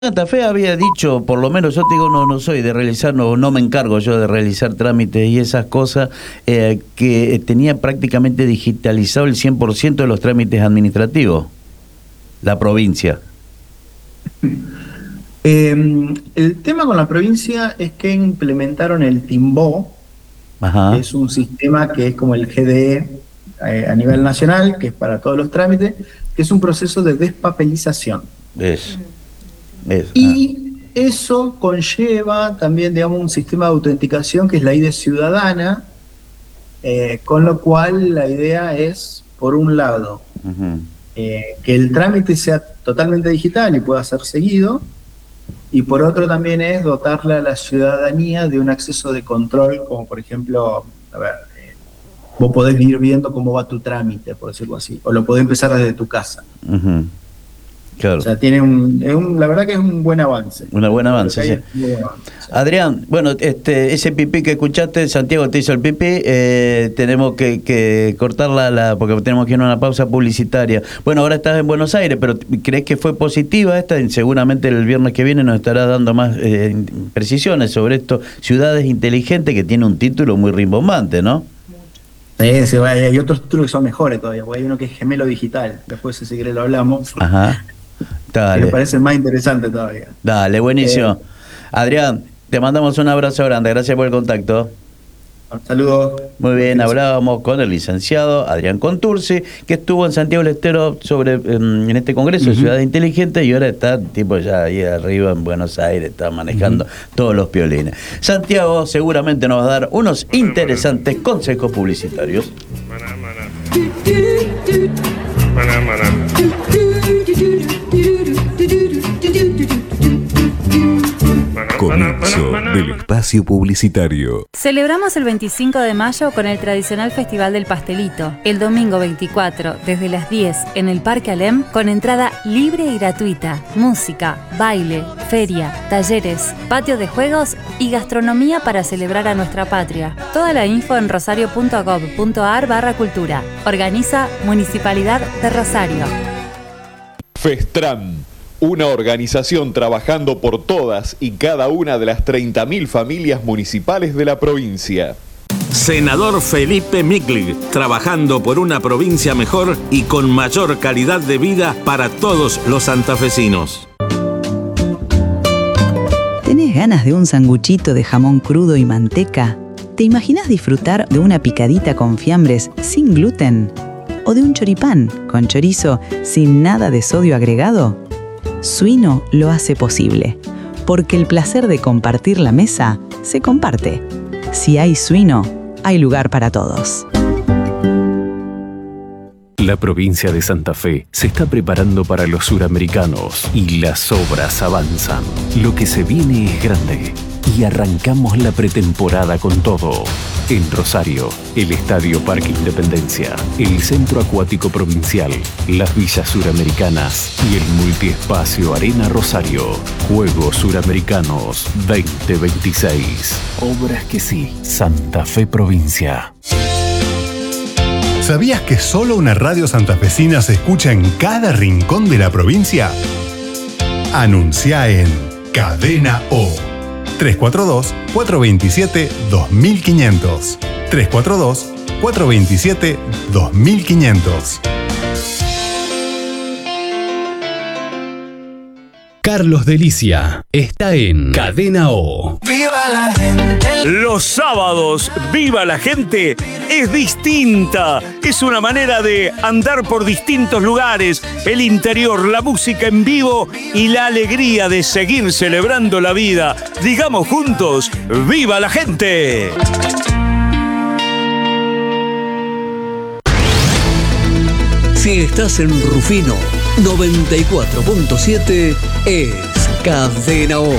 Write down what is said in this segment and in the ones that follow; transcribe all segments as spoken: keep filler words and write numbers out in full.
Santa Fe había dicho, por lo menos yo te digo, no, no soy de realizar, no, no me encargo yo de realizar trámites y esas cosas, eh, que tenía prácticamente digitalizado el cien por ciento de los trámites administrativos, la provincia. Eh, el tema con la provincia es que implementaron el Timbó, Ajá. que es un sistema que es como el G D E eh, a nivel nacional, que es para todos los trámites, que es un proceso de despapelización. Es. Es, Y ah. eso conlleva también, digamos, un sistema de autenticación que es la I D E ciudadana, eh, con lo cual la idea es, por un lado, uh-huh. eh, que el trámite sea totalmente digital y pueda ser seguido, y por otro también es dotarle a la ciudadanía de un acceso de control, como por ejemplo, a ver, eh, vos podés ir viendo cómo va tu trámite, por decirlo así, o lo podés empezar desde tu casa. Uh-huh. Claro. O sea, tiene un, es un, la verdad que es un buen avance. Un buen avance, sí. Un buen avance, sí. Adrián, bueno, este, ese pipí que escuchaste, Santiago te hizo el pipí, eh, tenemos que, que cortarla la, porque tenemos que ir a una pausa publicitaria. Bueno, ahora estás en Buenos Aires, pero ¿crees que fue positiva esta? Seguramente el viernes que viene nos estará dando más eh, precisiones sobre esto. Ciudades Inteligentes, que tiene un título muy rimbombante, ¿no? Sí, sí, hay otros títulos que son mejores todavía, porque hay uno que es Gemelo Digital, después si querés lo hablamos. Ajá. Dale. Me parece más interesante todavía. Dale, buenísimo. Eh, Adrián, te mandamos un abrazo grande. Gracias por el contacto. Un saludo. Muy bien, hablábamos con el licenciado Adrián Contursi, que estuvo en Santiago del Estero sobre, en este congreso uh-huh. de Ciudad Inteligente, y ahora está tipo ya ahí arriba en Buenos Aires, está manejando uh-huh. todos los piolines. Santiago seguramente nos va a dar unos interesantes consejos publicitarios. Maná, maná. Maná, maná. Comienzo del espacio publicitario. Celebramos el veinticinco de mayo con el tradicional Festival del Pastelito. El domingo veinticuatro, desde las diez, en el Parque Alem, con entrada libre y gratuita. Música, baile, feria, talleres, patio de juegos y gastronomía para celebrar a nuestra patria. Toda la info en rosario punto gov punto ar barra cultura. Organiza Municipalidad de Rosario. Festram, una organización trabajando por todas y cada una de las treinta mil familias municipales de la provincia. Senador Felipe Miclig, trabajando por una provincia mejor y con mayor calidad de vida para todos los santafesinos. ¿Tenés ganas de un sanguchito de jamón crudo y manteca? ¿Te imaginas disfrutar de una picadita con fiambres sin gluten? ¿O de un choripán con chorizo sin nada de sodio agregado? Suino lo hace posible, porque el placer de compartir la mesa se comparte. Si hay Suino, hay lugar para todos. La provincia de Santa Fe se está preparando para los suramericanos y las obras avanzan. Lo que se viene es grande y arrancamos la pretemporada con todo. En Rosario, el Estadio Parque Independencia, el Centro Acuático Provincial, las Villas Suramericanas y el Multiespacio Arena Rosario. Juegos Suramericanos veinte veintiséis. Obras que sí, Santa Fe Provincia. ¿Sabías que solo una radio santafesina se escucha en cada rincón de la provincia? Anuncia en Cadena O. tres cuatro dos, cuatro dos siete, dos mil quinientos. tres cuatro dos, cuatro dos siete, dos mil quinientos. Carlos Delicia está en Cadena O. ¡Viva la gente! Los sábados, ¡Viva la gente! Es distinta. Es una manera de andar por distintos lugares, el interior, la música en vivo y la alegría de seguir celebrando la vida. Digamos juntos, ¡viva la gente! Si estás en Rufino, noventa y cuatro punto siete es Cadena O.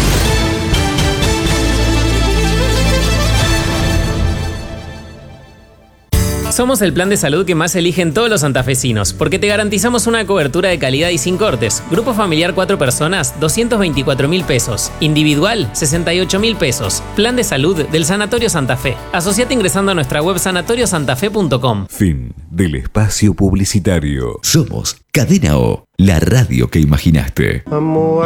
Somos el plan de salud que más eligen todos los santafesinos, porque te garantizamos una cobertura de calidad y sin cortes. Grupo familiar cuatro personas, doscientos veinticuatro mil pesos. Individual, sesenta y ocho mil pesos. Plan de salud del Sanatorio Santa Fe. Asociate ingresando a nuestra web sanatorio santa fe punto com. Fin del espacio publicitario. Somos Cadena O, la radio que imaginaste. Amor.